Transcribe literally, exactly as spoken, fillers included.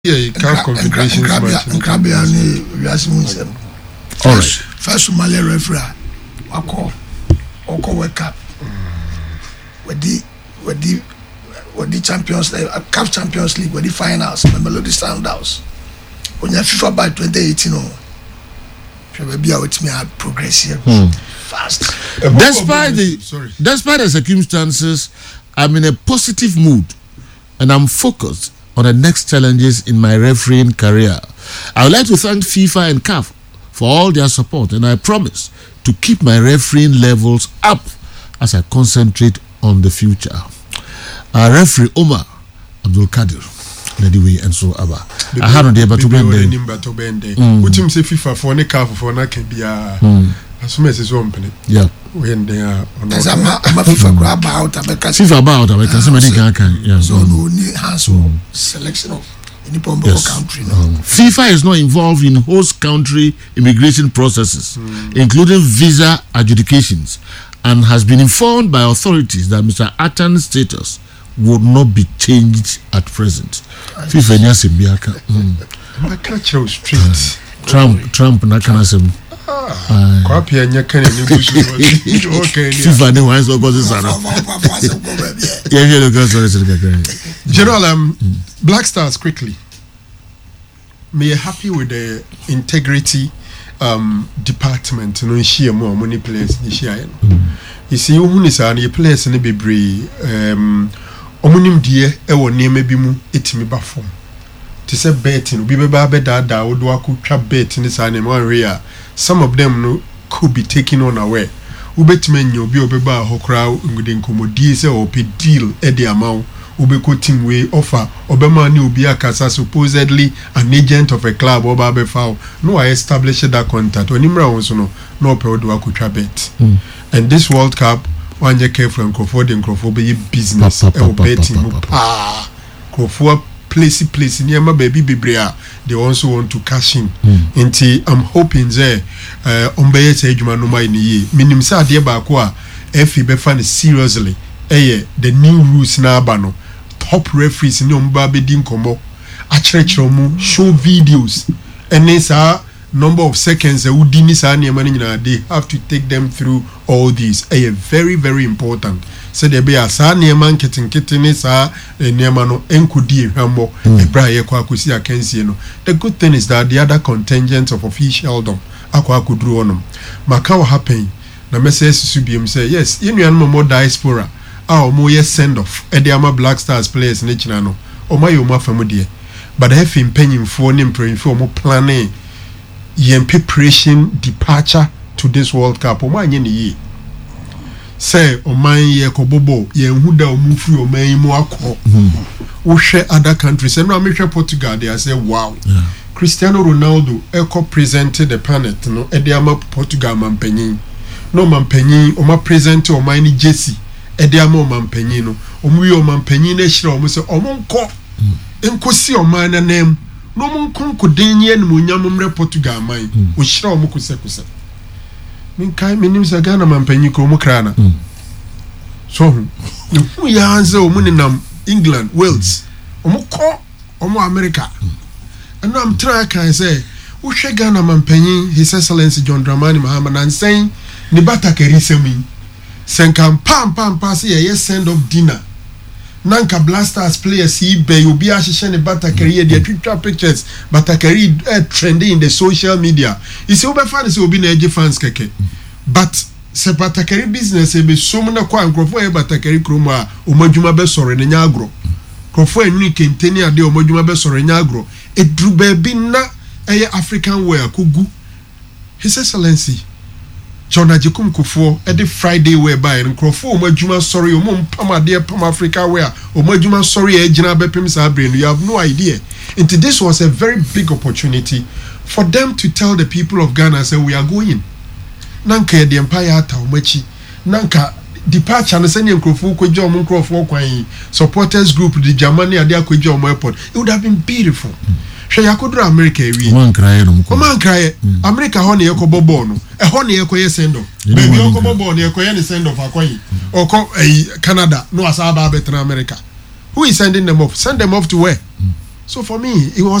Yeah, CAF Confederations match. All right. First Somalia referee, Wako, Wako World Cup. With the, with the, with the Champions League, CAF Champions League, with the finals, the Melody Sundowns. When you FIFA by twenty eighteen, oh, maybe I would me have progress here hmm. fast. Despite the, Sorry. despite the circumstances, I'm in a positive mood, and I'm focused on the next challenges in my refereeing career. I would like to thank FIFA and CAF for all their support, and I promise to keep my refereeing levels up as I concentrate on the future. Our referee Omar Abdul Kadir, anyway, and so Abba. I had on the Batu Bende. What you say FIFA for ne CAF for na can be a as soon as it's open. Yeah. When they are on as I'm a FIFA grab out FIFA about I can somebody can yeah. So no need hands selection of any yes. country. No. Um, FIFA is not involved in host country immigration processes, mm. including visa adjudications, and has been informed by authorities that Mister Atan's status would not be changed at present. FIFA nyase biaka. I catch you straight. Trump Trump na kana sem. Ah. Kwapia nyaka ni busu. Okay. FIFA ne wan so go sana. Yeah, yeah, look at General, um, Black Stars quickly. Me happy with the integrity um department. No share more money players ni share. You see, who is any players ni be brave. Um, omunim die e wo neme bi mu etimi ba form. To say betting, we be ba be da da wo do akotwa bet ni sa name one way. Some of them no could be taken on away. Ubetime nyo bi obeba hokra ngudi nkomodi se ope deal e de amount ubeko team we offer obema ni obi akasa supposedly an agent of a club oba be foul no I established that contact onimra wonso no no pe odo akotwa bet. Mm. And this World Cup one year careful and Crawford and Crawford be business e betting ah Crawford place place near my baby bibria they also want to cash in mm. Inti I'm hoping there uh ombeye say adwuma no mai ni minim say ade ba ko a efi be fa seriously eh the new rules na aba no top referees ni omba be di nkomo a chirechiro mu show videos and sa number of seconds e wudi ni sa na nyina they have to take them through all these eh very very important. So there be a sa neman kitten kitten sa neman no enkudi hwambo ebra ye kwa kusi akensie no. The good thing is that the other contingents of officialdom akwa akudru onom maka what happen na message subiem say yes yenu an mo diaspora a o mo ye send off e de ama Black Stars players ne china no o ma yo ma famu de but have mpanyimfo ne mpanyimfo mo planning yen preparation departure to this World Cup o ma anye ne yi say oman ye kobobo ye huda omufu oman mu akọ wo hwe other countries and me hwe Portugal they say wow yeah. Cristiano Ronaldo eko presented the planet no e de ama Portugal mampanyin no mampanyin o ma present o man ni Jesse e de ama o mampanyin no o mu ye o mampanyin na hira o mu say o mo nko enkosi o man na nam no mo nko nkodenye ne mo nyamomre Portugal man o hira o mu kusekuse min kai minim sa Ghana mampanyi ko mu krana so hu ya anze o mu nam England Wales o mu ko o mu America and I'm trying to say wo hwe Ghana mampanyi His Excellency John Dramani Mahama and saying ni batakari semi senka pam pam pass ye send up dinner nanka Black Stars players he be obi ahihye ne batakari ye de twitwa pictures batakari uh, trending in the social media you see obi fans obi na age fans keke but se batakari business e be so na kwa nkrofo e batakari kromo a omadwuma be sore ne nya agro krofo enu kenteni ade omadwuma be sore nya agro edru ba bi na eye African wear kogu His Excellency John Ajikum Kufo edi Friday wear by nkrofo omadwuma sore omom pam ade pam Africa wear omadwuma sore e gina bepem sa brain you have no idea. And this was a very big opportunity for them to tell the people of Ghana say we are going nanka the empire ata omachi nanka departure na send nkrofo kwojo om nkrofo kwan supporters group the Germany ade akwojo om airport it would have been beautiful. She yakodura America ewi man kraye no ko man kraye America ho ne yekobo ball no e ho ne yekoye send off baby yekobo ball ne yekoye ne send off akwan oko Canada no asaba betra America who is sending them off send them off to where So for me, it was